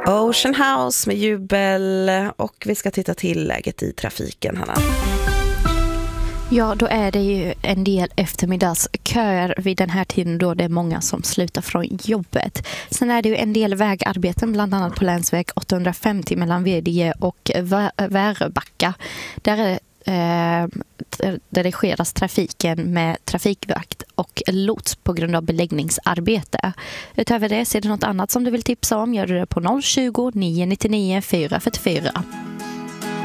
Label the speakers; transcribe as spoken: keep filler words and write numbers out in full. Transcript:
Speaker 1: Ocean House med Jubel, och vi ska titta till läget i trafiken, Hanna.
Speaker 2: Ja, då är det ju en del eftermiddagsköer vid den här tiden då det är många som slutar från jobbet. Sen är det ju en del vägarbeten, bland annat på länsväg åttahundrafemtio mellan Vedje och Väröbacka. Där är eh, där det skedas trafiken med trafikvakt och lots på grund av beläggningsarbete. Utöver det, ser du något annat som du vill tipsa om, gör du det på noll tjugo, nio nittionio, fyra fyrtiofyra.